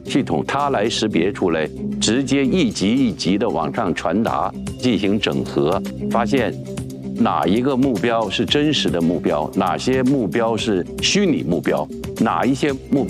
系统它来识别出来，直接一级一级的往上传达，进行整合，发现哪一个目标是真实的目标，哪些目标是虚拟目标，哪一些目标